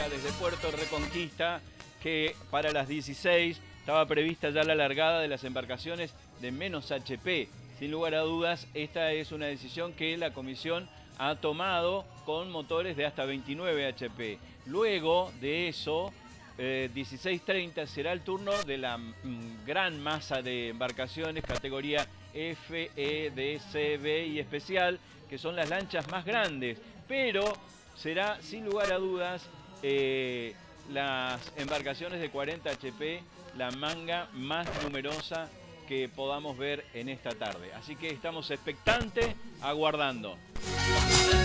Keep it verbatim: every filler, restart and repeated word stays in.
Bélgica desde Puerto Reconquista, que para las dieciséis estaba prevista ya la largada de las embarcaciones de menos H P. Sin lugar a dudas, esta es una decisión que la Comisión ha tomado con motores de hasta veintinueve H P. Luego de eso, eh, dieciséis treinta será el turno de la mm, gran masa de embarcaciones categoría F, E, D, C, B y especial, que son las lanchas más grandes, pero será sin lugar a dudas eh, las embarcaciones de cuarenta H P la manga más numerosa que podamos ver en esta tarde. Así que estamos expectantes, aguardando.